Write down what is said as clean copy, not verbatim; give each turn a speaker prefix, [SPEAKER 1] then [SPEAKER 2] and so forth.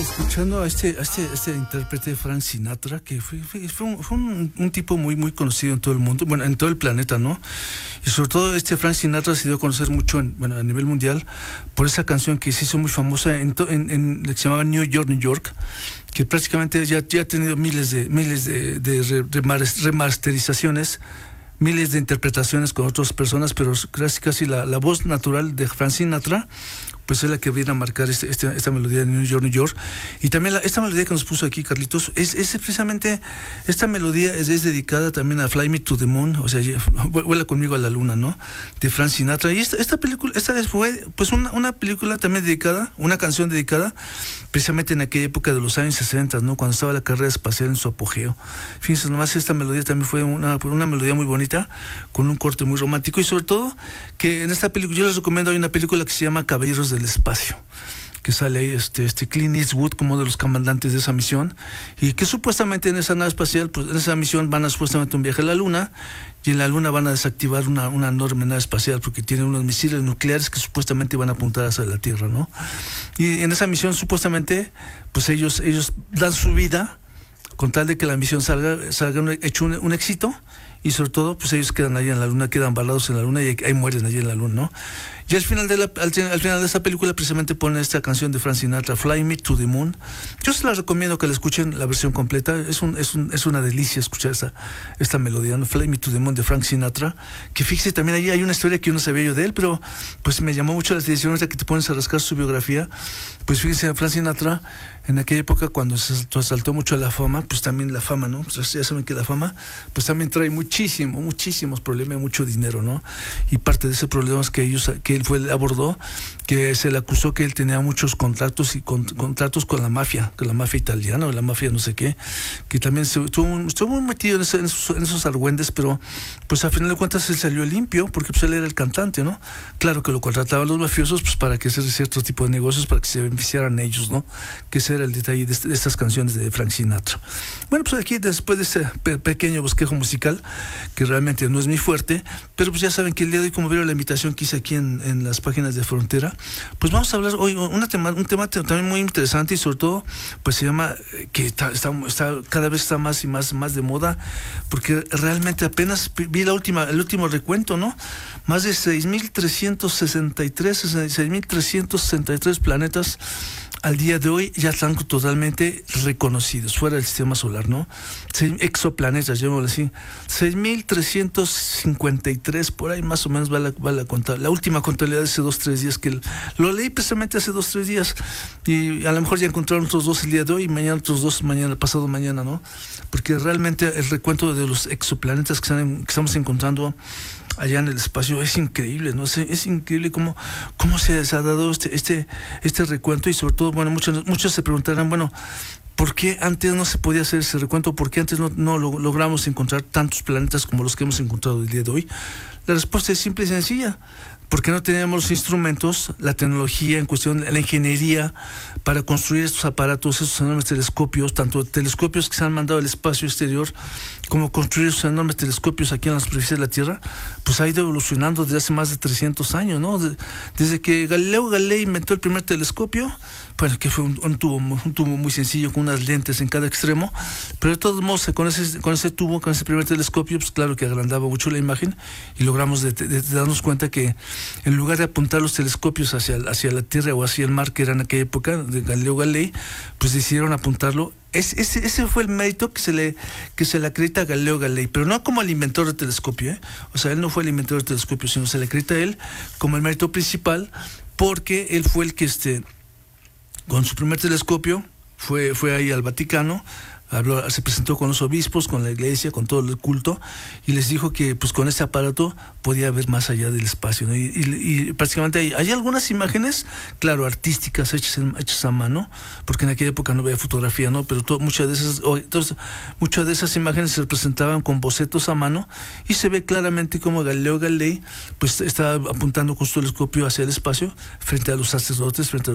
[SPEAKER 1] escuchando a este intérprete Frank Sinatra, que fue un tipo muy conocido en todo el mundo, bueno, en todo el planeta, ¿no? Y sobre todo Frank Sinatra se dio a conocer mucho a nivel mundial por esa canción que se hizo muy famosa en que se llamaba New York, New York, que prácticamente ya ha tenido miles de remasterizaciones, miles de interpretaciones con otras personas, pero casi la voz natural de Frank Sinatra pues es la que viene a marcar esta melodía de New York, New York. Y también esta melodía que nos puso aquí Carlitos, es precisamente, esta melodía es dedicada también a Fly Me to the Moon, o sea, vuela conmigo a la luna, ¿no? De Frank Sinatra. Y esta película, fue pues una película también dedicada, una canción dedicada precisamente en aquella época de los años 60, ¿no? Cuando estaba la carrera espacial en su apogeo. Fíjense nomás, esta melodía también fue una melodía muy bonita, con un corte muy romántico, y sobre todo que en esta película, yo les recomiendo, hay una película que se llama Caballeros del Espacio, que sale ahí Clint Eastwood como uno de los comandantes de esa misión, y que supuestamente en esa nave espacial, pues en esa misión van a supuestamente un viaje a la luna, y en la luna van a desactivar una enorme nave espacial porque tienen unos misiles nucleares que supuestamente van a apuntar hacia la Tierra, ¿no? Y en esa misión supuestamente pues ellos dan su vida con tal de que la misión salga hecho un éxito, y sobre todo pues ellos quedan ahí en la luna, quedan varados en la luna y ahí mueren allí en la luna, ¿no? Y al final de esta película precisamente ponen esta canción de Frank Sinatra, Fly Me to the Moon. Yo se la recomiendo que la escuchen la versión completa. Es una delicia escuchar esta melodía, ¿no? Fly Me to the Moon de Frank Sinatra, que fíjese, también ahí hay una historia que yo no sabía yo de él, pero pues me llamó mucho la atención que te pones a rascar su biografía. Pues fíjense, Frank Sinatra en aquella época, cuando se saltó mucho a la fama, pues también la fama, ¿no? Pues ya saben que la fama pues también trae muchísimos problemas, mucho dinero, ¿no? Y parte de ese problema es que él abordó, que se le acusó que él tenía muchos contratos contratos con la mafia italiana o la mafia no sé qué, que también estuvo muy metido en esos argüendes, pero pues a final de cuentas él salió limpio porque pues él era el cantante, ¿no? Claro que lo contrataban los mafiosos pues para que hacer cierto tipo de negocios, para que se beneficiaran ellos, ¿no? Que ese era el detalle de estas canciones de Frank Sinatra. Bueno, pues aquí después de este pequeño bosquejo musical, que realmente no es mi fuerte, pero pues ya saben que el día de hoy, como vieron la invitación que hice aquí en las páginas de Frontera, pues vamos a hablar hoy un tema también muy interesante, y sobre todo pues se llama, que está cada vez está más y más de moda, porque realmente apenas vi el último recuento, ¿no? Más de 6.363 planetas al día de hoy ya están totalmente reconocidos fuera del sistema solar, ¿no? Exoplanetas, llamémoslo así. 6.353, por ahí más o menos va la conta. La última contabilidad de hace 2-3 días, que lo leí precisamente hace 2-3 días, y a lo mejor ya encontraron otros 2 el día de hoy, y mañana otros 2, pasado mañana, ¿no? Porque realmente el recuento de los exoplanetas que estamos encontrando allá en el espacio es increíble, ¿no? Es increíble cómo se ha dado este recuento, y sobre todo, bueno, muchos se preguntarán, bueno, ¿por qué antes no se podía hacer ese recuento? ¿Por qué antes no logramos encontrar tantos planetas como los que hemos encontrado el día de hoy? La respuesta es simple y sencilla: porque no teníamos los instrumentos, la tecnología en cuestión, la ingeniería para construir estos aparatos, estos enormes telescopios, tanto telescopios que se han mandado al espacio exterior, como construir esos enormes telescopios aquí en la superficie de la Tierra, pues ha ido evolucionando desde hace más de 300 años, ¿no? Desde que Galileo Galilei inventó el primer telescopio, bueno, que fue un tubo muy sencillo con unas lentes en cada extremo, pero de todos modos con ese tubo, con ese primer telescopio, pues claro que agrandaba mucho la imagen, y logramos de darnos cuenta que en lugar de apuntar los telescopios hacia la Tierra o hacia el mar, que era en aquella época de Galileo Galilei, pues decidieron apuntarlo. Ese fue el mérito que se le acredita a Galileo Galilei, pero no como el inventor del telescopio, ¿eh? O sea, él no fue el inventor del telescopio, sino se le acredita a él como el mérito principal, porque él fue el que con su primer telescopio fue ahí al Vaticano, se presentó con los obispos, con la iglesia, con todo el culto, y les dijo que pues con ese aparato podía ver más allá del espacio, ¿no? Y prácticamente hay algunas imágenes, claro, artísticas, hechas a mano, porque en aquella época no había fotografía, ¿no? Pero muchas de esas imágenes se presentaban con bocetos a mano, y se ve claramente cómo Galileo Galilei pues estaba apuntando con su telescopio hacia el espacio frente a los sacerdotes, frente a